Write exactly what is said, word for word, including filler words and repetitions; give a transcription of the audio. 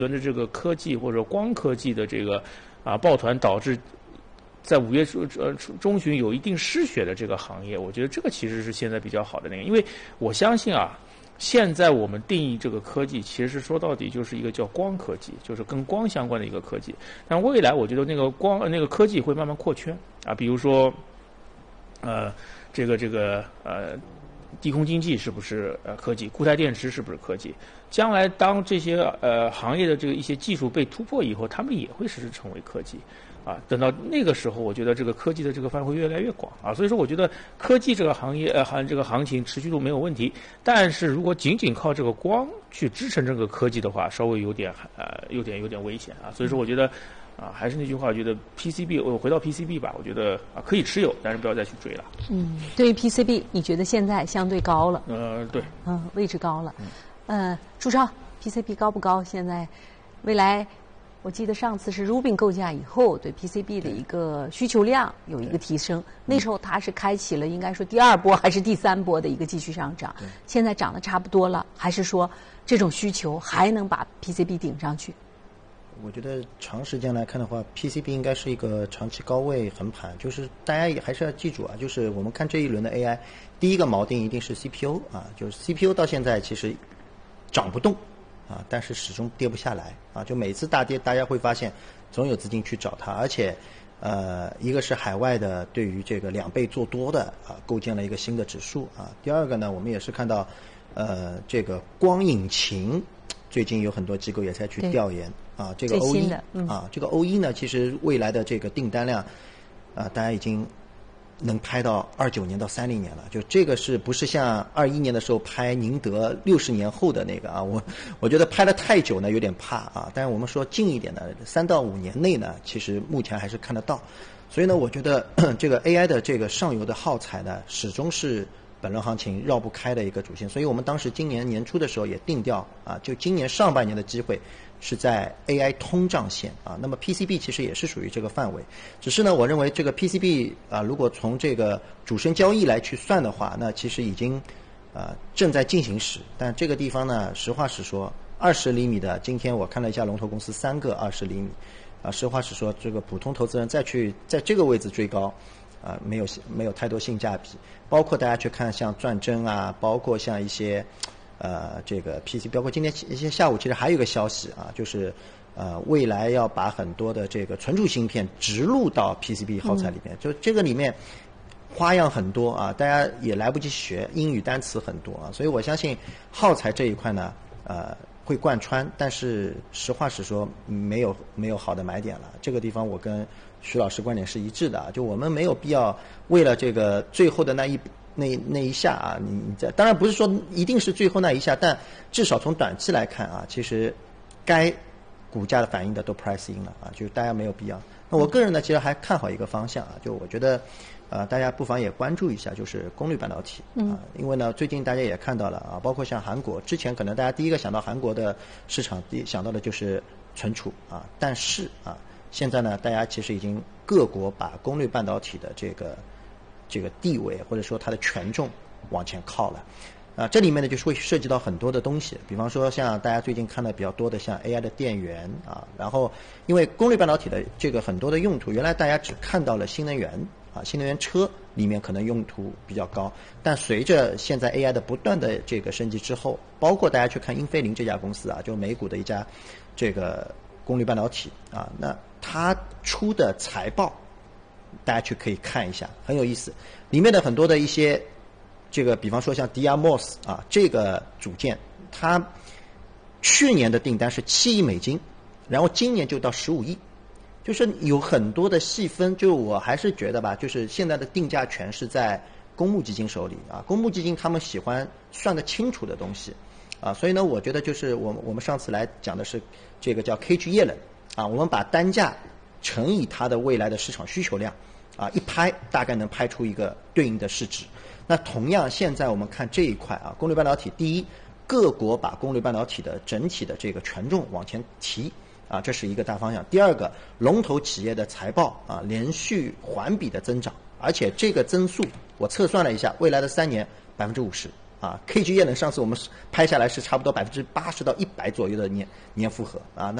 轮的这个科技或者光科技的这个啊抱团，导致在五月中呃中旬有一定失血的这个行业，我觉得这个其实是现在比较好的那个，因为我相信啊。现在我们定义这个科技，其实说到底就是一个叫光科技，就是跟光相关的一个科技。但未来我觉得那个光那个科技会慢慢扩圈啊，比如说，呃，这个这个呃，低空经济是不是呃科技？固态电池是不是科技？将来当这些呃行业的这个一些技术被突破以后，他们也会实时成为科技。啊，等到那个时候，我觉得这个科技的这个范围会越来越广啊，所以说我觉得科技这个行业呃行这个行情持续度没有问题，但是如果仅仅靠这个光去支撑这个科技的话，稍微有点呃有点有点危险啊，所以说我觉得啊还是那句话，我觉得 P C B 我回到 P C B 吧，我觉得啊可以持有，但是不要再去追了。 嗯，对于 P C B， 你觉得现在相对高了？ 呃，对， 嗯，位置高了。呃，朱超 ，P C B 高不高？现在未来？我记得上次是 Rubin 构架以后，对 P C B 的一个需求量有一个提升。那时候它是开启了应该说第二波还是第三波的一个继续上涨。现在涨得差不多了，还是说这种需求还能把 P C B 顶上去？ 我觉得长时间来看的话 ，P C B 应该是一个长期高位横盘。就是大家也还是要记住啊，就是我们看这一轮的 A I， 第一个锚定一定是 C P U 啊，就是 C P U 到现在其实涨不动。啊，但是始终跌不下来啊！就每次大跌，大家会发现总有资金去找它，而且，呃，一个是海外的对于这个两倍做多的啊，构建了一个新的指数啊。第二个呢，我们也是看到，呃，这个光引擎最近有很多机构也在去调研啊，这个 O E、嗯、啊，这个 O E 呢，其实未来的这个订单量啊，大家已经能拍到二九年到三零年了，就这个是不是像二一年的时候拍宁德六十年后的那个啊？我我觉得拍得太久呢有点怕啊。但是我们说近一点的，三到五年内呢，其实目前还是看得到。所以呢，我觉得这个 A I 的这个上游的耗材呢，始终是本轮行情绕不开的一个主线。所以我们当时今年年初的时候也定调啊，就今年上半年的机会是在 A I 通胀线啊，那么 P C B 其实也是属于这个范围，只是呢，我认为这个 P C B 啊，如果从这个主升交易来去算的话，那其实已经啊正在进行时。但这个地方呢，实话实说，二十厘米的，今天我看了一下龙头公司三个二十厘米，啊，实话实说，这个普通投资人再去在这个位置追高，啊，没有没有太多性价比。包括大家去看像钻针啊，包括像一些。呃，这个 P C， 包括今天一些下午，其实还有一个消息啊，就是呃，未来要把很多的这个存储芯片植入到 P C B 耗材里面，嗯、就这个里面花样很多啊，大家也来不及学，英语单词很多啊，所以我相信耗材这一块呢，呃，会贯穿，但是实话实说，没有没有好的买点了。这个地方我跟徐老师观点是一致的啊，就我们没有必要为了这个最后的那一。那那一下啊，你你在当然不是说一定是最后那一下，但至少从短期来看啊，其实该股价的反应的都 price in 了啊，就是大家没有必要。那我个人呢，其实还看好一个方向啊，就我觉得，呃，大家不妨也关注一下，就是功率半导体啊，因为呢，最近大家也看到了啊，包括像韩国，之前可能大家第一个想到韩国的市场，第一想到的就是存储啊，但是啊，现在呢，大家其实已经各国把功率半导体的这个。这个地位或者说它的权重往前靠了，啊，这里面呢就是会涉及到很多的东西，比方说像大家最近看的比较多的像 A I 的电源啊，然后因为功率半导体的这个很多的用途，原来大家只看到了新能源啊，新能源车里面可能用途比较高，但随着现在 A I 的不断的这个升级之后，包括大家去看英飞凌这家公司啊，就美股的一家这个功率半导体啊，那它出的财报。大家去可以看一下，很有意思。里面的很多的一些，这个比方说像 D R M O S 啊，这个组件，它去年的订单是七亿美金，然后今年就到十五亿，就是有很多的细分。就我还是觉得吧，就是现在的定价权是在公募基金手里啊，公募基金他们喜欢算得清楚的东西啊，所以呢，我觉得就是我们我们上次来讲的是这个叫 K G 液冷啊，我们把单价。乘以它的未来的市场需求量，啊，一拍大概能拍出一个对应的市值。那同样，现在我们看这一块啊，功率半导体，第一，各国把功率半导体的整体的这个权重往前提，啊，这是一个大方向。第二个，龙头企业的财报啊，连续环比的增长，而且这个增速我测算了一下，未来的三年百分之五十， 啊 ，K G 液冷上次我们拍下来是差不多百分之八十到一百左右的年年负荷啊。那